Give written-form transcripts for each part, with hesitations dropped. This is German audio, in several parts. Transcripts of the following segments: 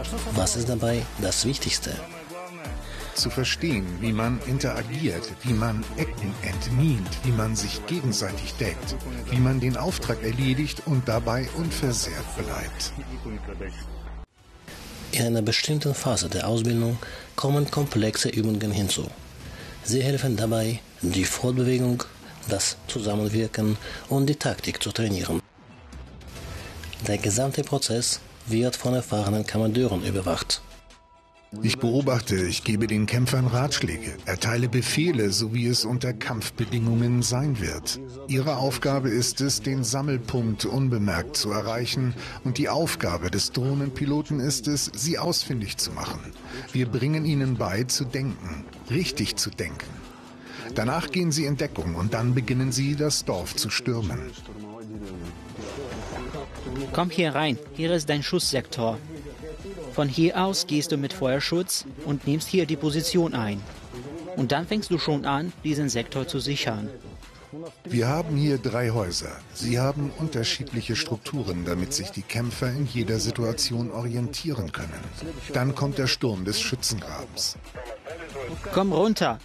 Was ist dabei das Wichtigste? Zu verstehen, wie man interagiert, wie man Ecken entmint, wie man sich gegenseitig deckt, wie man den Auftrag erledigt und dabei unversehrt bleibt. In einer bestimmten Phase der Ausbildung kommen komplexe Übungen hinzu. Sie helfen dabei, die Fortbewegung, das Zusammenwirken und die Taktik zu trainieren. Der gesamte Prozess wird von erfahrenen Kommandeuren überwacht. Ich beobachte, ich gebe den Kämpfern Ratschläge, erteile Befehle, so wie es unter Kampfbedingungen sein wird. Ihre Aufgabe ist es, den Sammelpunkt unbemerkt zu erreichen, und die Aufgabe des Drohnenpiloten ist es, sie ausfindig zu machen. Wir bringen ihnen bei, zu denken, richtig zu denken. Danach gehen sie in Deckung und dann beginnen sie, das Dorf zu stürmen. Komm hier rein, hier ist dein Schusssektor. Von hier aus gehst du mit Feuerschutz und nimmst hier die Position ein. Und dann fängst du schon an, diesen Sektor zu sichern. Wir haben hier 3 Häuser. Sie haben unterschiedliche Strukturen, damit sich die Kämpfer in jeder Situation orientieren können. Dann kommt der Sturm des Schützengrabens. Komm runter.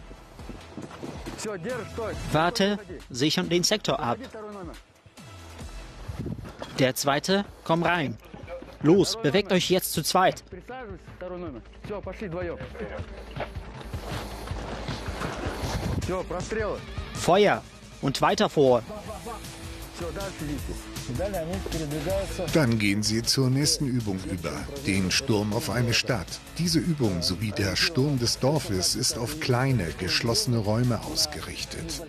Warte, sichern den Sektor ab. Der zweite, komm rein. Los, bewegt euch jetzt zu zweit. Feuer und weiter vor. Dann gehen sie zur nächsten Übung über, den Sturm auf eine Stadt. Diese Übung sowie der Sturm des Dorfes ist auf kleine, geschlossene Räume ausgerichtet.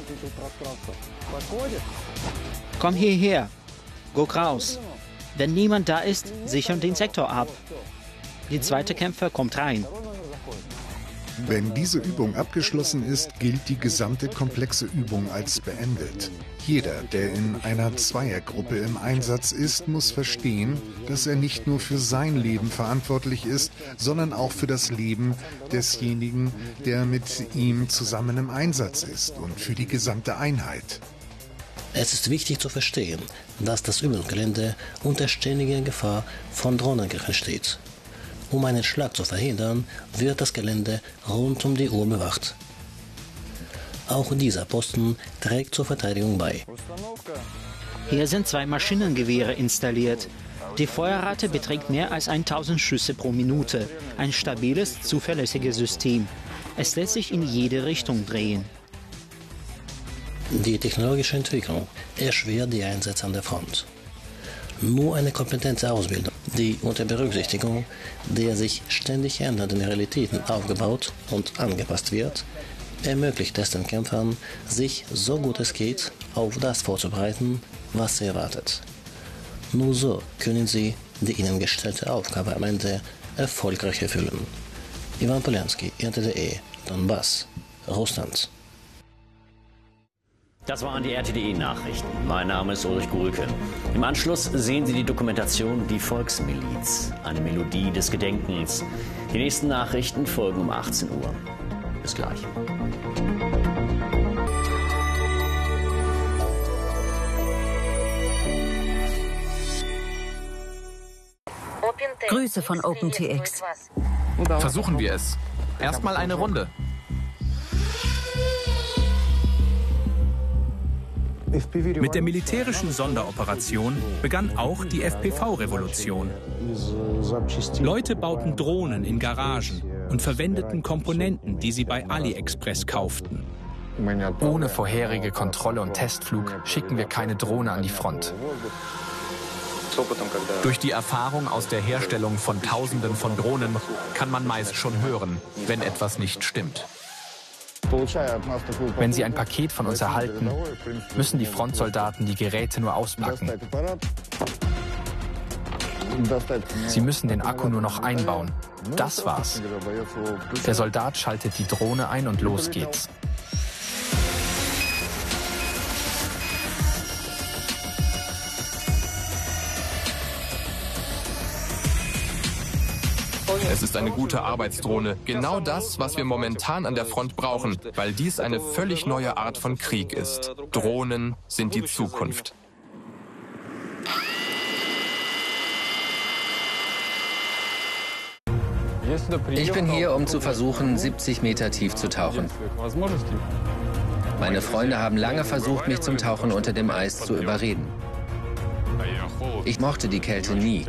Komm hierher. Guck raus. Wenn niemand da ist, sichern den Sektor ab. Die zweite Kämpfer kommt rein. Wenn diese Übung abgeschlossen ist, gilt die gesamte komplexe Übung als beendet. Jeder, der in einer Zweiergruppe im Einsatz ist, muss verstehen, dass er nicht nur für sein Leben verantwortlich ist, sondern auch für das Leben desjenigen, der mit ihm zusammen im Einsatz ist, und für die gesamte Einheit. Es ist wichtig zu verstehen, dass das Übungsgelände unter ständiger Gefahr von Drohnenangriffen steht. Um einen Schlag zu verhindern, wird das Gelände rund um die Uhr bewacht. Auch dieser Posten trägt zur Verteidigung bei. Hier sind 2 Maschinengewehre installiert. Die Feuerrate beträgt mehr als 1000 Schüsse pro Minute. Ein stabiles, zuverlässiges System. Es lässt sich in jede Richtung drehen. Die technologische Entwicklung erschwert die Einsätze an der Front. Nur eine kompetente Ausbildung, die unter Berücksichtigung der sich ständig ändernden Realitäten aufgebaut und angepasst wird, ermöglicht es den Kämpfern, sich so gut es geht auf das vorzubereiten, was sie erwartet. Nur so können sie die ihnen gestellte Aufgabe am Ende erfolgreich erfüllen. Ivan Poljanski, RTDE, Donbass, Russland. Das waren die RTDE-Nachrichten. Mein Name ist Ulrich Gulke. Im Anschluss sehen Sie die Dokumentation Die Volksmiliz, eine Melodie des Gedenkens. Die nächsten Nachrichten folgen um 18 Uhr. Bis gleich. Grüße von OpenTX. Versuchen wir es. Erstmal eine Runde. Mit der militärischen Sonderoperation begann auch die FPV-Revolution. Leute bauten Drohnen in Garagen und verwendeten Komponenten, die sie bei AliExpress kauften. Ohne vorherige Kontrolle und Testflug schicken wir keine Drohne an die Front. Durch die Erfahrung aus der Herstellung von Tausenden von Drohnen kann man meist schon hören, wenn etwas nicht stimmt. Wenn Sie ein Paket von uns erhalten, müssen die Frontsoldaten die Geräte nur auspacken. Sie müssen den Akku nur noch einbauen. Das war's. Der Soldat schaltet die Drohne ein und los geht's. Es ist eine gute Arbeitsdrohne. Genau das, was wir momentan an der Front brauchen, weil dies eine völlig neue Art von Krieg ist. Drohnen sind die Zukunft. Ich bin hier, um zu versuchen, 70 Meter tief zu tauchen. Meine Freunde haben lange versucht, mich zum Tauchen unter dem Eis zu überreden. Ich mochte die Kälte nie.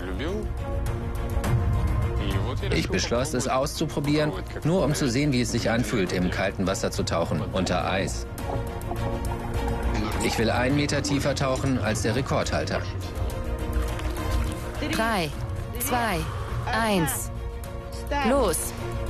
Ich beschloss, es auszuprobieren, nur um zu sehen, wie es sich anfühlt, im kalten Wasser zu tauchen, unter Eis. Ich will 1 Meter tiefer tauchen als der Rekordhalter. 3, 2, 1, los!